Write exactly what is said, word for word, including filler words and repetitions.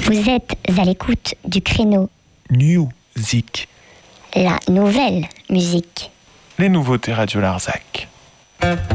Vous êtes à l'écoute du créneau Music. La nouvelle musique. Les nouveautés Radio Larzac.